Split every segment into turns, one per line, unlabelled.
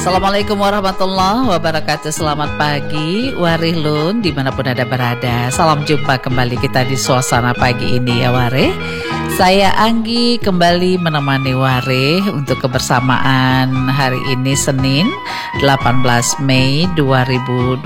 Assalamualaikum warahmatullahi wabarakatuh. Selamat pagi Warih Lun dimanapun Anda berada. Salam jumpa kembali kita di suasana pagi ini ya Warih. Saya Anggi kembali menemani Warih untuk kebersamaan hari ini Senin 18 Mei 2026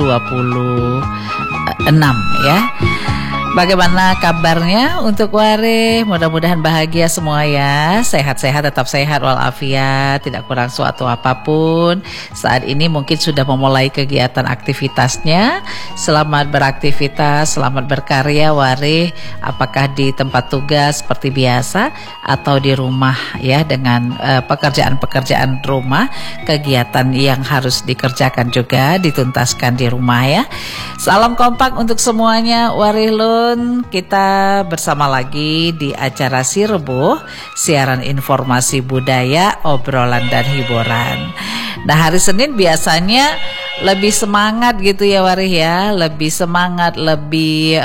ya. Bagaimana kabarnya untuk Warih? Mudah-mudahan bahagia semua ya. Sehat-sehat, tetap sehat walafiat, tidak kurang suatu apapun. Saat ini mungkin sudah memulai kegiatan aktivitasnya. Selamat beraktivitas, selamat berkarya Warih. Apakah di tempat tugas seperti biasa atau di rumah ya, dengan pekerjaan-pekerjaan rumah, kegiatan yang harus dikerjakan juga dituntaskan di rumah ya. Salam kompak untuk semuanya Warih Lun. Kita bersama lagi di acara Sireboh, siaran informasi budaya, obrolan dan hiburan. Nah, hari Senin biasanya lebih semangat gitu ya Warih ya, lebih semangat, lebih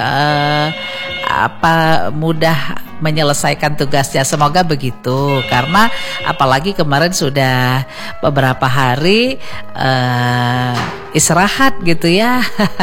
mudah menyelesaikan tugasnya. Semoga begitu, karena apalagi kemarin sudah beberapa hari istirahat gitu ya.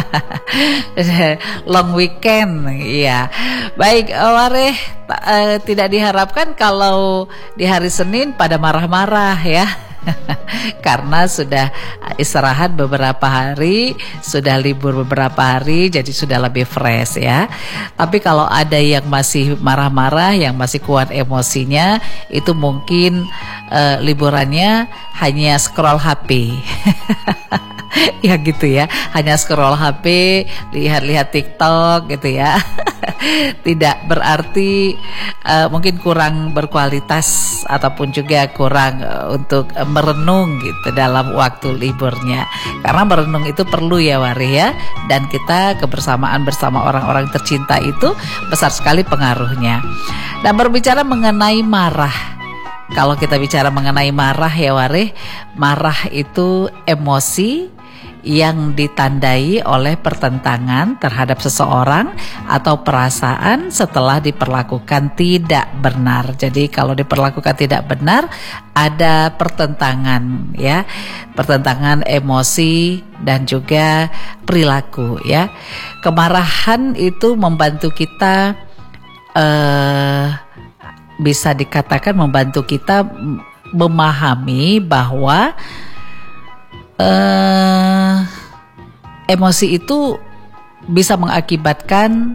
Long weekend ya. Baik Warih, tidak diharapkan kalau di hari Senin pada marah-marah ya. Karena sudah istirahat beberapa hari, sudah libur beberapa hari, jadi sudah lebih fresh ya. Tapi kalau ada yang masih marah-marah, yang masih kuat emosinya, itu mungkin liburannya hanya scroll HP. Ya gitu ya, hanya scroll HP, lihat-lihat TikTok gitu ya. Tidak berarti mungkin kurang berkualitas ataupun juga kurang untuk merenung gitu dalam waktu liburnya. Karena merenung itu perlu ya Warih ya, dan kita kebersamaan bersama orang-orang tercinta itu besar sekali pengaruhnya. Dan berbicara mengenai marah, kalau kita bicara mengenai marah ya Warih, marah itu emosi yang ditandai oleh pertentangan terhadap seseorang atau perasaan setelah diperlakukan tidak benar. Jadi kalau diperlakukan tidak benar, ada pertentangan ya, pertentangan emosi dan juga perilaku ya. Kemarahan itu membantu kita, bisa dikatakan membantu kita memahami bahwa emosi itu bisa mengakibatkan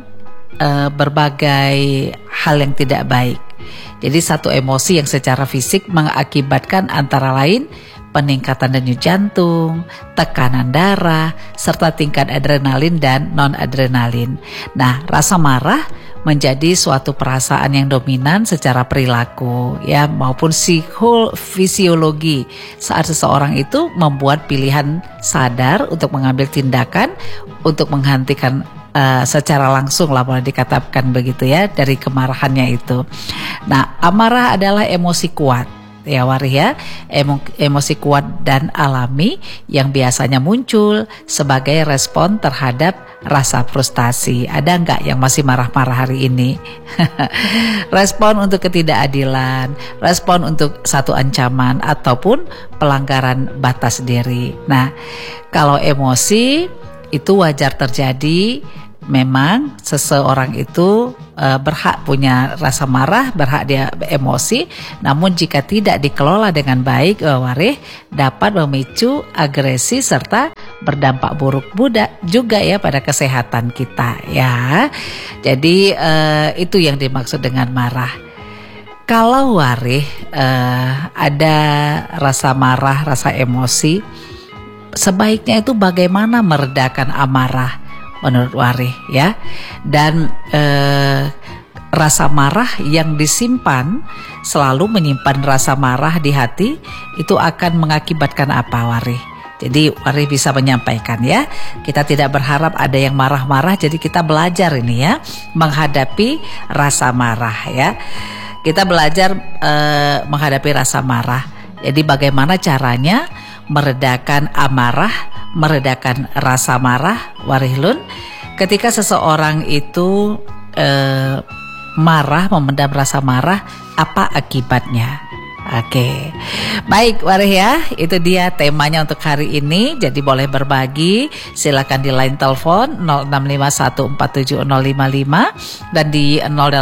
berbagai hal yang tidak baik. Jadi satu emosi yang secara fisik mengakibatkan antara lain peningkatan denyut jantung, tekanan darah, serta tingkat adrenalin dan non-adrenalin. Nah, rasa marah menjadi suatu perasaan yang dominan secara perilaku ya maupun fisiologi saat seseorang itu membuat pilihan sadar untuk mengambil tindakan untuk menghentikan secara langsung lah, boleh dikatakan begitu ya, dari kemarahannya itu. Nah, amarah adalah emosi kuat ya Warih ya, emosi kuat dan alami yang biasanya muncul sebagai respon terhadap rasa frustasi. Ada nggak yang masih marah-marah hari ini? Respon untuk ketidakadilan, respon untuk satu ancaman ataupun pelanggaran batas diri. Nah, kalau emosi itu wajar terjadi. Memang seseorang itu berhak punya rasa marah, berhak dia emosi. Namun jika tidak dikelola dengan baik Warih, dapat memicu agresi serta berdampak buruk juga ya pada kesehatan kita ya. Jadi itu yang dimaksud dengan marah. Kalau Warih ada rasa marah, rasa emosi, sebaiknya itu bagaimana meredakan amarah menurut Warih ya. Dan rasa marah yang disimpan, selalu menyimpan rasa marah di hati, itu akan mengakibatkan apa Warih? Jadi Warih bisa menyampaikan ya, kita tidak berharap ada yang marah-marah, jadi kita belajar ini ya menghadapi rasa marah ya. Kita belajar menghadapi rasa marah. Jadi bagaimana caranya meredakan amarah, meredakan rasa marah Warih Lun? Ketika seseorang itu marah, memendam rasa marah, apa akibatnya? Oke. Baik, Warih ya. Itu dia temanya untuk hari ini. Jadi boleh berbagi. Silakan di line telepon 0651470055 dan di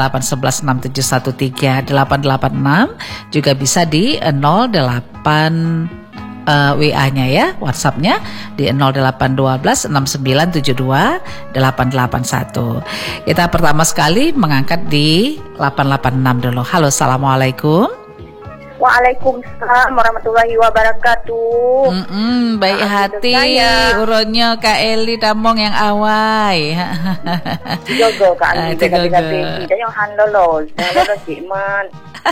08116713886. Juga bisa di 08 WA-nya ya, WhatsApp-nya di 0812 6972 881. Kita pertama sekali mengangkat di 886 dulu. Halo, Assalamualaikum.
Waalaikumsalam warahmatullahi wabarakatuh.
Baik hati uronnya Kak Eli Damong yang awai.
Jogo Kak Eli kata-kata kita yang handolos, handolos Cikman.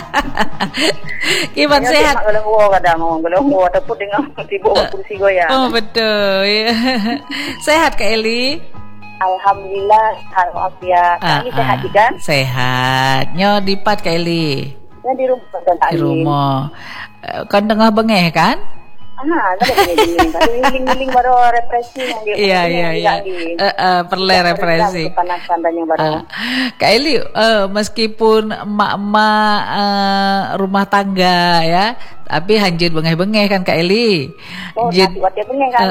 Kiban sehat.
Kalau gua kadang ngomong ataupun dengan sibuk kursi goyang.
Oh betul. Ya. Sehat Kak Eli.
Alhamdulillah, walafiat. Kak Eli sehat juga?
Sehat. Nyo dipat Kak Eli.
Ya di rumah Kak Eli.
Di rumah. Kan tengah bengeh kan?
Ada gini-gini. Giling-giling baru represi yang dia.
Iya. Perlu represi.
Kepanasan dan yang baru.
Kak Eli, meskipun emak-emak rumah tangga ya, tapi hanjut bengeh-bengeh kan Kak Eli.
Wate bengeh kan.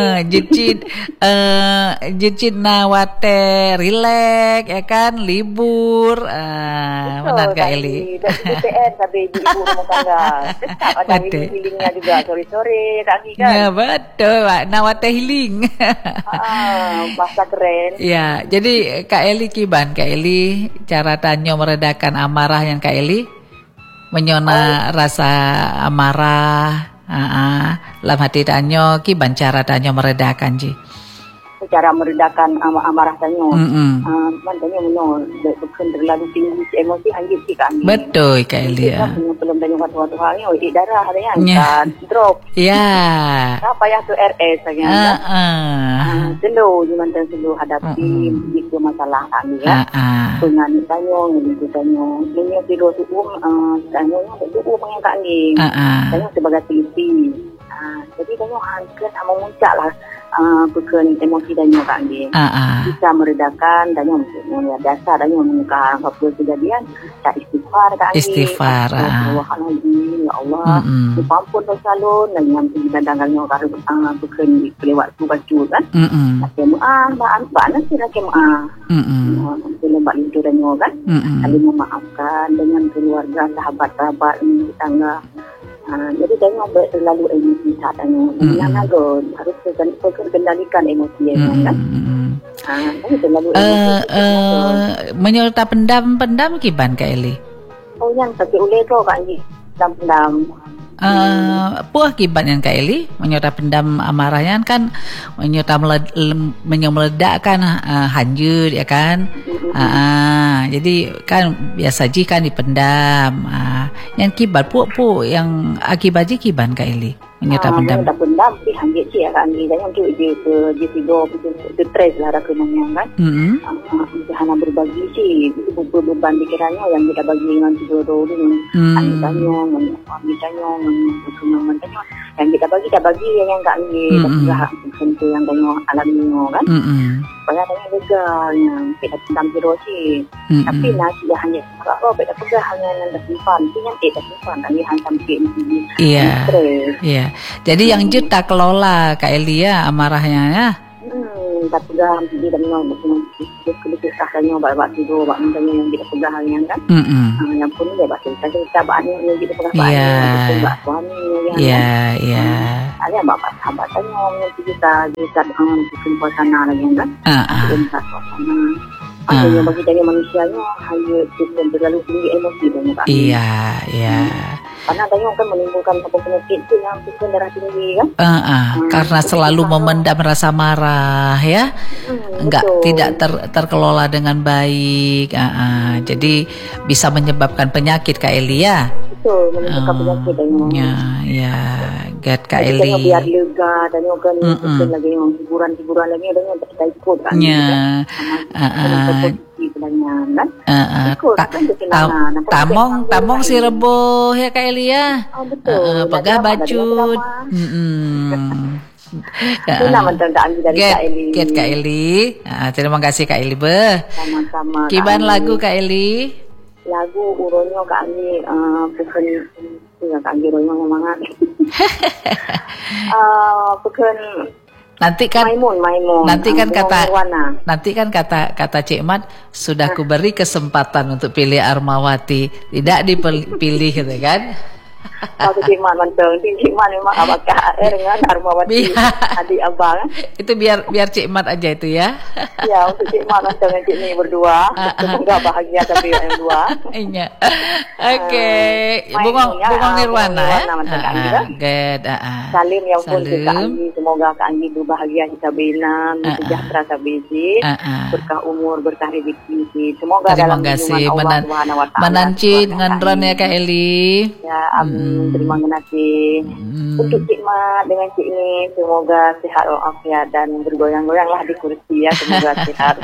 Jicit na wate relax ya kan, libur. Benar Kak Eli.
DPR tapi di ibu rumah tangga. Tetap ada healingnya juga sore-sore Kak Eli kan.
Ya betul, nawate healing.
Bahasa keren.
Ya, jadi Kak Eli kiban, Kak Eli cara tanyo meredakan amarah yang Kak Eli menyona rasa amarah. Dalam hati tanyo kiban cara tanyo meredakan ji.
Cara meredakan amarah tanyo. Tanyo menol bukan terlalu tinggi emosi anjir sih Kak Eli.
Betul Kak Eli ya.
Belum tanyo waktu halnya di darah ada yang drop.
Ya.
Apa ya tu RS saja. Selalu dimantan selalu hadapi itu masalah kami ya. Dengan tanyo ini tidur tubuh tanyo tubuh pengen Kak Eli. Tanyo sebagai TV. Jadi tanyo hampir sama muncak lah. Bukan emosi dan Kak Eli. Bisa meredakan dan yang dasar dan yang mengungkap apa kejadian tak istighfar Kak Eli.
Istighfar.
Ya Allah, dipampun dosa-dosa dan yang didandangnya kalau bukan kelewat baju kan. Mbak sih nak bila mbak itu dan kan. Kali memaafkan dengan keluarga, sahabat-sahabat tetangga. Jadi jangan terlalu emosi saatnya. Jangan harus kendalikan emosi kan. Terlalu
menyerta pendam kiban Kak Eli.
Oh yang tapi oleh tu Kak Eli pendam.
Puah kibat yang Kak Eli menyerta pendam amarahnya kan menyerta meledakkan hanjut ya kan. Jadi kan biasa ji kan dipendam. Yang kibat pu yang akibat ji kiban Kak Eli menyerta pendam.
Menyerta pendam sih hanjut sih ya Kak Eli. Dan yang tu je tidur stres lah rakyatnya kan. Hanya berbagi sih itu beban pikirannya yang kita bagi dengan tidur dulu. Anitanya, anitanya, yang kita bagi yang Kak Eli tak sentuh yang tanya alaminya kan. Banyak tanya legal yang kita pendam sih. Tapi nasi dah hanya kalau kita pegang hanya yang tersimpan, yang tidak tersimpan tadi hanya sampai ini.
Iya. Jadi yang jut tak kelola Kak Eli ya amarahnya ya.
Tak pegang di dalam kisah tanya bawa tidur bawa tanya yang kita pegang yang kan. Yang pun dia baca cerita banyak yang kita pegang banyak bawa suami yang. Iya. Ada bapak sahabat tanya yang kita bikin suasana lagi kan. Bikin suasana. Akhirnya bagi tanya manusianya hanya terlalu tinggi emosi dan Kak.
Iya.
Karena tanya kan menimbulkan penyakit itu yang bikin darah tinggi kan.
Karena selalu memendam rasa marah ya. Tidak terkelola dengan baik. Jadi bisa menyebabkan penyakit Kak Eli ya.
Betul, menyebabkan penyakit
ya. Get Kak Eli.
Tanya biar lega dan kan mungkin lagi yang hiburan lagi ada yang kita ikut kan. Tamong
si rebo ya Kak Eli ya.
Betul.
Pegah bacut. Get Kak Eli. Terima kasih Kak Eli
Sama-sama.
Kiban lagu Kak Eli.
Lagu uronyo Kak Eli bukan Tinggal Anggi memang semangat. Bukan.
Nanti kan
Maimun.
Nanti kan kata Cik Mat sudah kuberi kesempatan untuk pilih Armawati, tidak dipilih gitu kan?
Waktu Cik Mat memang apakah dengan Armawati adik abang?
Itu biar Cik Mat aja itu ya.
Ya, untuk Cik Mat dengan Cik Ni berdua, semoga bahagia tapi yang dua.
Iya. Oke, Bungong Nirwana ya. Good.
Salim yang pun ke Anggi, semoga Kak Anggi bahagia kita bina, sejahtera sabiji, berkah umur, berkah rezeki. Semoga dalam lindungan Allah Subhanahu wa taala.
Menancit ngandran ya Kak Eli.
Ya, terima kasih. Untuk Cik Mat dengan Cik Ni, semoga sehat walafiat dan bergoyang-goyanglah di kursi ya, semoga sehat.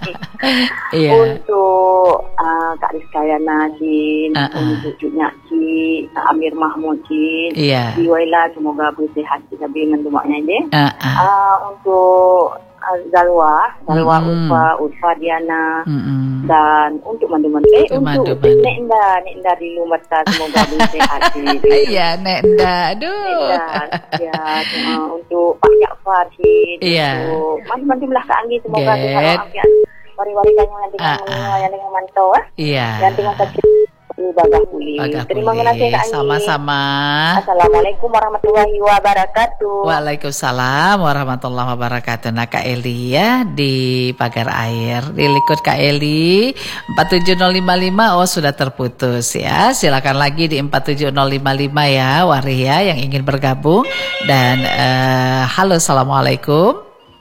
Untuk Kak Rizka Yana Cin, untuk Cuknya Cik, Amir Mahmud Cin, Diwaila semoga bersehat kita dengan doanya je. Untuk Zalwa Urfa Diana, dan untuk mandu-mandu untuk Nekda di Lumata semoga bersehat.
Iya, Nekda. Aduh.
Ya, untuk Pak Ja'far untuk mandu-mandu belah Kak Anggi semoga sehat walafiat. Wari-wari yang dengan mantau yang dengan sakit Bagah Puli. Terima kasih Kak Anggi.
Sama-sama.
Assalamualaikum warahmatullahi wabarakatuh.
Waalaikumsalam warahmatullahi wabarakatuh. Nah Kak Eli ya di Pagar Air, di Likut Kak Eli 47055. Sudah terputus ya. Silakan lagi di 47055 ya Waria yang ingin bergabung. Dan halo, assalamualaikum.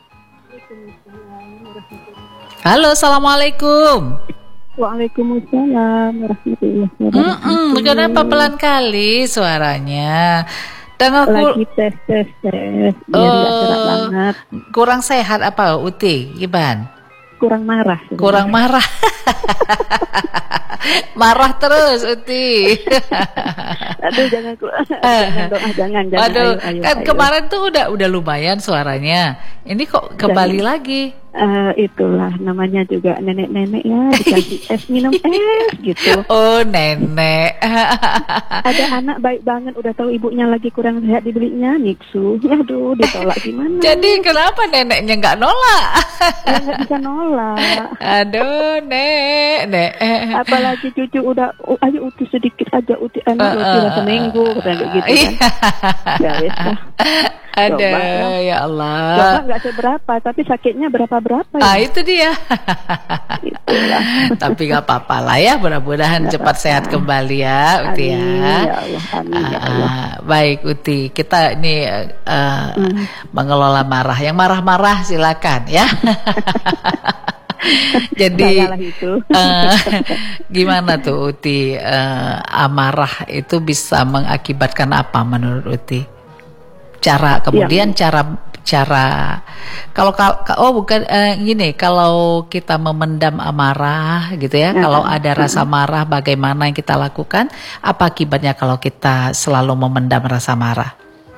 Halo, assalamualaikum.
Waalaikumsalam warahmatullahi wabarakatuh.
Kenapa pelan kali suaranya? Dan aku
lagi tes. Biar gak serak banget.
Kurang sehat apa Uti? Gimana?
Kurang marah.
Marah terus Uti.
Aduh jangan jangan.
Aduh,
ayo.
Kemarin tuh udah lumayan suaranya. Ini kok kembali lagi?
Itulah namanya juga nenek-nenek ya, dikasih es, minum es gitu.
Oh nenek.
Ada anak baik banget, udah tahu ibunya lagi kurang sehat dibelinya niksu. Aduh ditolak gimana?
Jadi kenapa neneknya nggak nolak?
Nggak bisa nolak.
Aduh nek.
Apalagi cucu udah, ayo Uti sedikit aja Uti anak Uti seminggu katanya gitu kan. Ya wes lah.
Ada ya Allah.
Coba nggak seberapa, tapi sakitnya berapa ya.
Itu dia.
Itulah.
Tapi nggak apa-apa lah ya. Mudah-mudahan cepat sehat kembali ya, Uti ya.
Ya Allah, amin ya Allah.
Baik Uti, kita ini mengelola marah. Yang marah-marah silakan ya. Jadi gimana tuh Uti? Amarah itu bisa mengakibatkan apa menurut Uti? Cara gini, kalau kita memendam amarah gitu ya, kalau ada rasa marah bagaimana yang kita lakukan, apa akibatnya kalau kita selalu memendam rasa marah?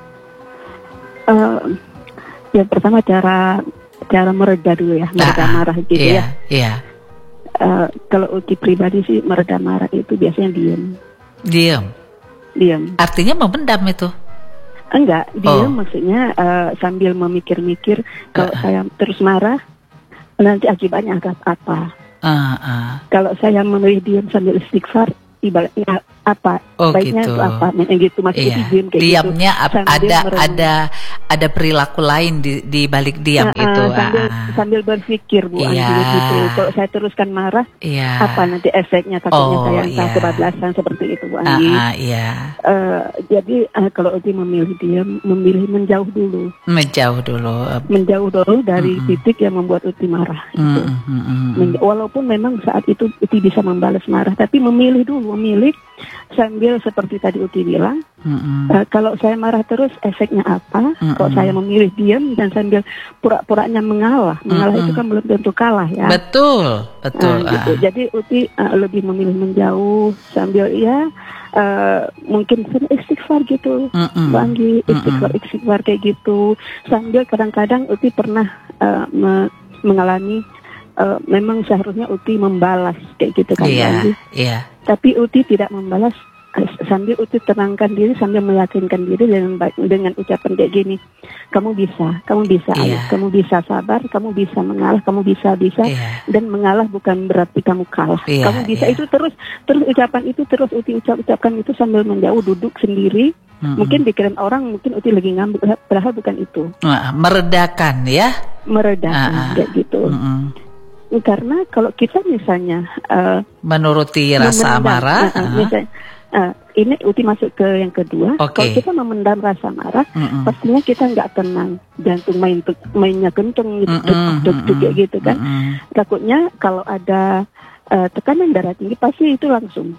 Yang pertama cara mereda dulu ya, mereda marah gitu ya.
Iya.
Kalau Uti pribadi sih mereda marah itu biasanya diam.
Artinya memendam itu?
Enggak, diam maksudnya sambil memikir-mikir kalau saya terus marah nanti akibatnya apa. Kalau saya memilih diam sambil istighfar, ibaratnya apa? Baiknya
gitu.
Itu apa? Gitu masih diam kayak
diamnya
gitu.
ada perilaku lain di balik diam itu.
Sambil berpikir Bu Anggi gitu. Kalau saya teruskan marah, apa nanti efeknya? Takutnya saya entah kebablasan seperti itu Bu Anggi. Jadi kalau Uti memilih diam, memilih menjauh dulu. Menjauh dulu dari titik yang membuat Uti marah. Walaupun memang saat itu Uti bisa membalas marah, tapi memilih sambil seperti tadi Uti bilang, kalau saya marah terus efeknya apa? Kalau saya memilih diam dan sambil pura-puranya mengalah itu kan belum tentu kalah ya.
Betul.
Gitu. Jadi Uti lebih memilih menjauh sambil mungkin istighfar gitu, Anggi, istighfar kayak gitu. Sambil kadang-kadang Uti pernah mengalami memang seharusnya Uti membalas kayak gitu kan, Anggi. Tapi Uti tidak membalas sambil Uti tenangkan diri, sambil meyakinkan diri dengan ucapan kayak gini, kamu bisa, Ayu, kamu bisa sabar, kamu bisa mengalah, kamu bisa, dan mengalah bukan berarti kamu kalah, kamu bisa. Itu terus ucapan itu terus Uti ucapkan itu sambil menjauh, duduk sendiri. Mungkin pikiran orang, mungkin Uti lagi ngambil, padahal bukan itu.
Meredakan ya?
Meredakan kayak gitu. Karena kalau kita misalnya
menuruti rasa amarah,
misalnya, ini Uti masuk ke yang kedua. Kalau kita memendam rasa marah, pastinya kita nggak tenang, jantung mainnya kenceng gitu, kayak gitu kan. Takutnya kalau ada tekanan darah tinggi, pasti itu langsung.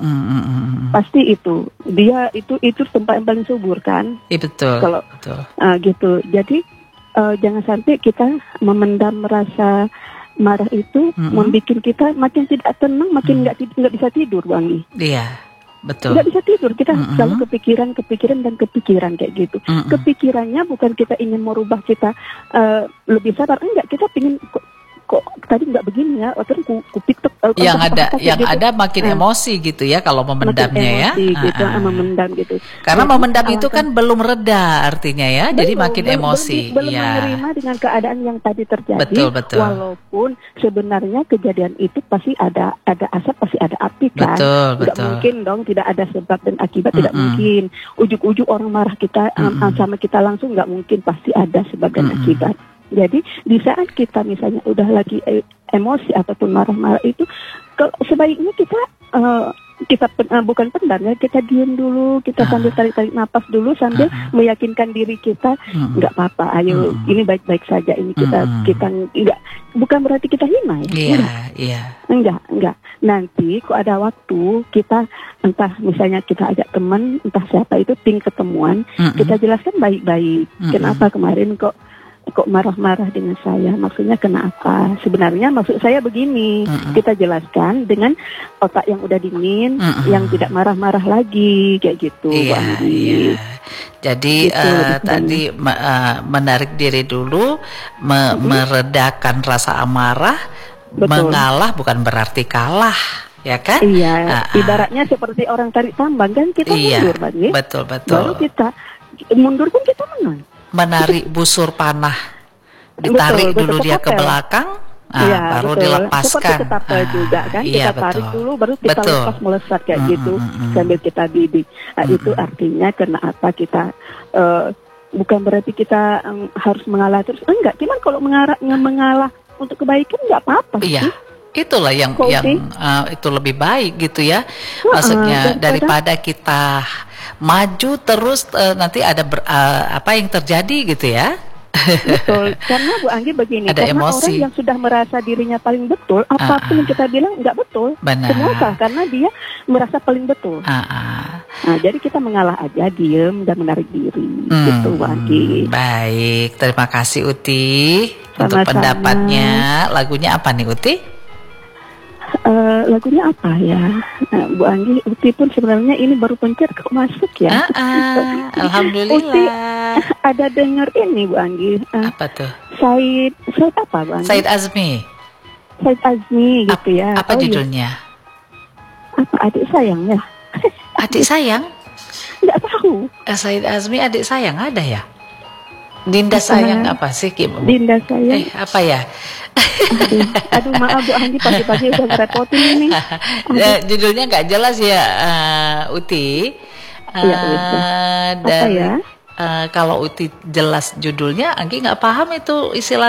Pasti itu dia itu tempat yang paling subur kan.
Betul.
Kalau gitu, jadi jangan sampai kita memendam rasa marah itu membuat kita makin tidak tenang, makin nggak bisa tidur, Wangi.
Iya, betul.
Nggak bisa tidur, kita selalu kepikiran kayak gitu. Kepikirannya bukan kita ingin merubah kita lebih sabar, enggak, kita ingin kok tadi nggak begini ya, terus
yang ada makin emosi gitu ya kalau memendamnya
emosi, ya. Gitu, memendam gitu.
Karena jadi, memendam itu kan belum reda artinya ya, jadi makin emosi.
Belum menerima dengan keadaan yang tadi terjadi.
Betul.
Walaupun sebenarnya kejadian itu pasti ada asap, pasti ada api kan.
Betul.
Tidak mungkin dong tidak ada sebab dan akibat, tidak mungkin. Ujuk-ujuk orang marah kita sama kita langsung, nggak mungkin, pasti ada sebab dan akibat. Jadi di saat kita misalnya udah lagi emosi ataupun marah-marah itu, sebaiknya kita bukan pendam ya, kita diam dulu, kita sambil tarik napas dulu sambil meyakinkan diri kita, nggak apa-apa, ayo ini baik-baik saja, ini kita nggak, bukan berarti kita hina ya. Enggak. Nanti kok ada waktu kita, entah misalnya kita ajak teman, entah siapa itu, ketemuan, kita jelaskan baik-baik. Kenapa kemarin kok marah-marah dengan saya, maksudnya kenapa? Sebenarnya maksud saya begini, kita jelaskan dengan otak yang udah dingin, yang tidak marah-marah lagi, kayak gitu.
Iya. Jadi tadi menarik diri dulu, meredakan rasa amarah. Mengalah bukan berarti kalah, ya kan?
Iya, ibaratnya seperti orang tarik tambang kan, kita mundur, Bang.
Betul.
Baru kita mundur pun kita menang.
Menarik busur panah, ditarik dulu dia ke belakang, baru dilepaskan.
Seperti ketapel juga kan, kita tarik dulu, baru kita lepas melesat kayak gitu, sambil kita bidik. Itu artinya kenapa kita bukan berarti kita harus mengalah terus, enggak. Cuman kalau mengalah untuk kebaikan nggak apa-apa sih.
Itulah yang itu lebih baik gitu ya. Maksudnya daripada kita maju terus nanti ada apa yang terjadi gitu ya.
Betul, karena Bu Anggi begini,
ada
karena
emosi.
Orang yang sudah merasa dirinya paling betul, apapun yang kita bilang nggak betul. Kenapa? Karena dia merasa paling betul. Nah, jadi kita mengalah aja, diem dan menarik diri. Gitu, Bu Anggi.
Baik, terima kasih Uti untuk pendapatnya. Lagunya apa nih Uti?
Lagunya apa ya, Bu Anggi? Uti pun sebenarnya ini baru pencet kok masuk ya.
Alhamdulillah.
Uti ada dengar ini Bu Anggi.
Apa tuh?
Said apa Bu Anggi?
Said Azmi
gitu ya.
Apa judulnya?
Apa, adik sayang ya?
Adik sayang?
Nggak tahu.
Said Azmi adik sayang ada ya? Dinda sayang apa sih?
Dinda sayang.
Apa ya?
Aduh maaf Bu Anggi, pagi-pagi udah ngerepotin ini.
Judulnya nggak jelas ya, Uti.
Apa ya?
Kalau Uti jelas judulnya, Anggi nggak paham itu istilah